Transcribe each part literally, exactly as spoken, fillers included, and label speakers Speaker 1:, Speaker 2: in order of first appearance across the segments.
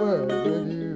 Speaker 1: world with you.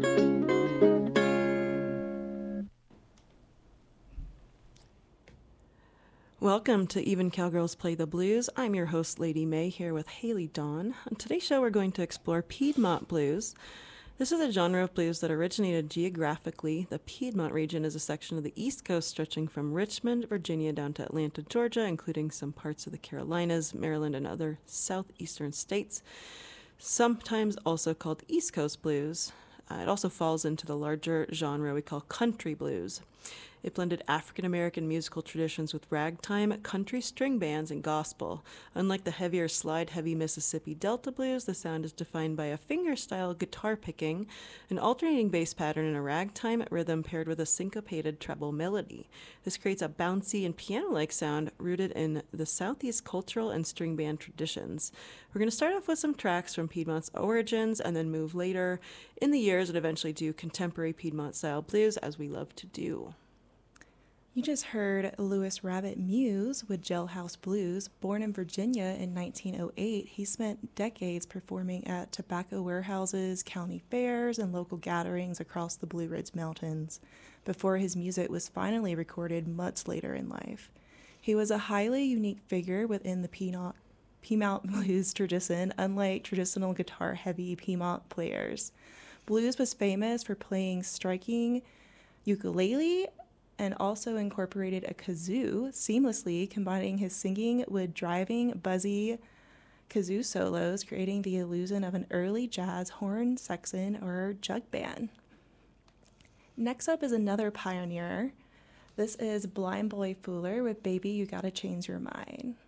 Speaker 2: Welcome to Even Cowgirls Play the Blues. I'm your host, Lady May, here with Haley Dawn. On today's show, we're going to explore Piedmont blues. This is a genre of blues that originated geographically. The Piedmont region is a section of the East Coast stretching from Richmond, Virginia, down to Atlanta, Georgia, including some parts of the Carolinas, Maryland, and other southeastern states, sometimes also called East Coast blues. Uh, it also falls into the larger genre we call country blues. It blended African American musical traditions with ragtime, country string bands, and gospel. Unlike the heavier slide-heavy Mississippi Delta blues, the sound is defined by a finger-style guitar picking, an alternating bass pattern, and a ragtime rhythm paired with a syncopated treble melody. This creates a bouncy and piano-like sound rooted in the Southeast cultural and string band traditions. We're going to start off with some tracks from Piedmont's origins and then move later in the years and eventually do contemporary Piedmont-style blues, as we love to do.
Speaker 3: You just heard Louis Rabbit Muse with Jailhouse Blues. Born in Virginia in nineteen oh eight, he spent decades performing at tobacco warehouses, county fairs, and local gatherings across the Blue Ridge Mountains before his music was finally recorded much later in life. He was a highly unique figure within the Piedmont, Piedmont blues tradition, unlike traditional guitar-heavy Piedmont players. Blues was famous for playing striking ukulele and also incorporated a kazoo seamlessly, combining his singing with driving, buzzy kazoo solos, creating the illusion of an early jazz horn section or jug band. Next up is another pioneer. This is Blind Boy Fooler with Baby You Gotta Change Your Mind.